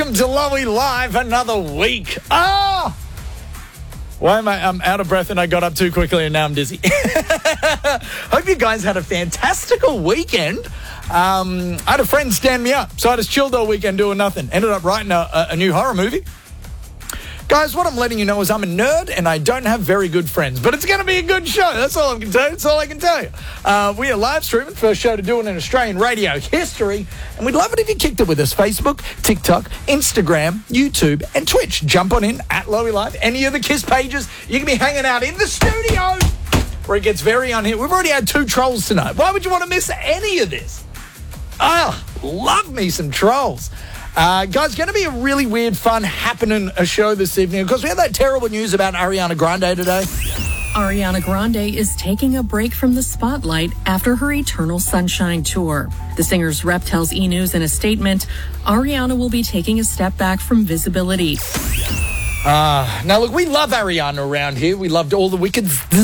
Welcome to Lowy Live, another week. Why am I'm out of breath and I got up too quickly and now I'm dizzy. Hope you guys had a fantastical weekend. I had a friend stand me up, so I just chilled all weekend doing nothing. Ended up writing a new horror movie. Guys, what I'm letting you know is I'm a nerd and I don't have very good friends, but it's going to be a good show. That's all I can tell you. That's all I can tell you. We are live streaming, first show to do it in Australian radio history, and we'd love it if you kicked it with us. Facebook, TikTok, Instagram, YouTube, and Twitch. Jump on in at Lowy Live. Any of the KISS pages, you can be hanging out in the studio where it gets very unhinged. We've already had 2 trolls tonight. Why would you want to miss any of this? Love me some trolls. Guys, going to be a really weird, fun, happening show this evening because we had that terrible news about Ariana Grande today. Ariana Grande is taking a break from the spotlight after her Eternal Sunshine tour. The singer's rep tells E! News in a statement, Ariana will be taking a step back from visibility. Now, look, we love Ariana around here. We loved all the wicked...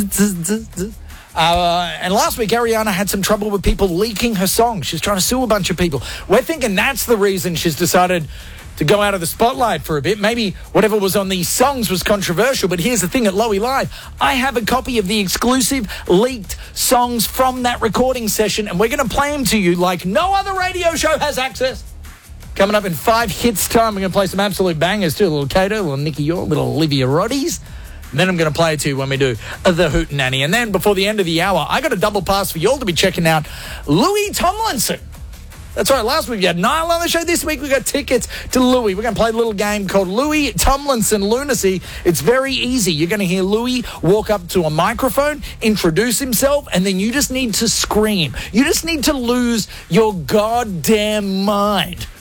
and last week, Ariana had some trouble with people leaking her song. She's trying to sue a bunch of people. We're thinking that's the reason she's decided to go out of the spotlight for a bit. Maybe whatever was on these songs was controversial, but here's the thing at Lowy Live. I have a copy of the exclusive leaked songs from that recording session, and we're going to play them to you like no other radio show has access. Coming up in 5 hits time, we're going to play some absolute bangers too. A little Kato, a little Nicky York, a little Olivia Roddy's. And then I'm going to play it to you when we do the Hootenanny. And then before the end of the hour, I got a double pass for you all to be checking out Louis Tomlinson. That's right, last week we had Niall on the show. This week we got tickets to Louis. We're going to play a little game called Louis Tomlinson Lunacy. It's very easy. You're going to hear Louis walk up to a microphone, introduce himself, and then you just need to scream. You just need to lose your goddamn mind